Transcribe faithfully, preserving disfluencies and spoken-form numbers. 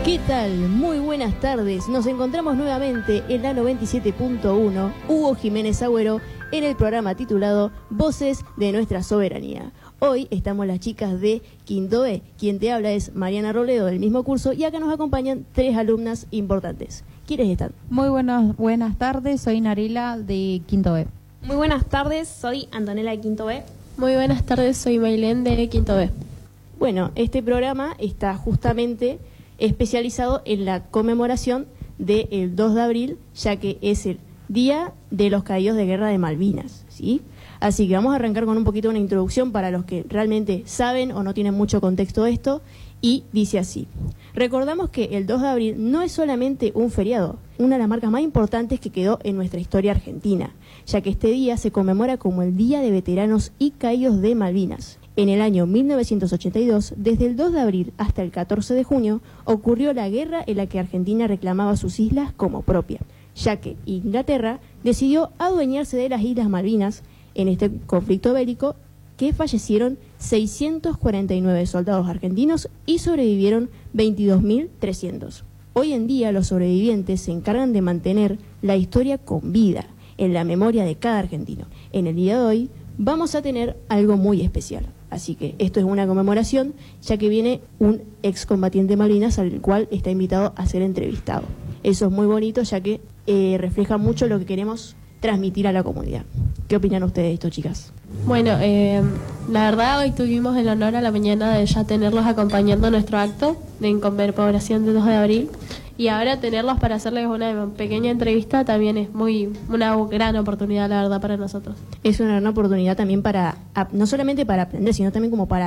¿Qué tal? Muy buenas tardes. Nos encontramos nuevamente en la noventa y siete punto uno, Hugo Jiménez Agüero, en el programa titulado Voces de Nuestra Soberanía. Hoy estamos las chicas de Quinto B. Quien te habla es Mariana Robledo, del mismo curso, y acá nos acompañan tres alumnas importantes. ¿Quiénes están? Muy buenas, buenas tardes, soy Narela de Quinto B. Muy buenas tardes, soy Antonella de Quinto B. Muy buenas tardes, soy Maylén de Quinto B. Bueno, este programa está justamente especializado en la conmemoración del dos de abril, ya que es el Día de los Caídos de Guerra de Malvinas, ¿sí? Así que vamos a arrancar con un poquito una introducción para los que realmente saben o no tienen mucho contexto de esto, y dice así: recordamos que el dos de abril no es solamente un feriado, una de las marcas más importantes que quedó en nuestra historia argentina, ya que este día se conmemora como el Día de Veteranos y Caídos de Malvinas. En el año mil novecientos ochenta y dos, desde el dos de abril hasta el catorce de junio, ocurrió la guerra en la que Argentina reclamaba sus islas como propia, ya que Inglaterra decidió adueñarse de las Islas Malvinas. En este conflicto bélico, que fallecieron seiscientos cuarenta y nueve soldados argentinos y sobrevivieron veintidós mil trescientos. Hoy en día los sobrevivientes se encargan de mantener la historia con vida, en la memoria de cada argentino. En el día de hoy vamos a tener algo muy especial. Así que esto es una conmemoración, ya que viene un excombatiente de Malvinas al cual está invitado a ser entrevistado. Eso es muy bonito, ya que eh, refleja mucho lo que queremos transmitir a la comunidad. ¿Qué opinan ustedes de esto, chicas? Bueno, eh, la verdad hoy tuvimos el honor a la mañana de ya tenerlos acompañando nuestro acto de conmemoración del dos de abril, y ahora tenerlos para hacerles una pequeña entrevista también es muy una gran oportunidad, la verdad, para nosotros. Es una gran oportunidad también para, no solamente para aprender, sino también como para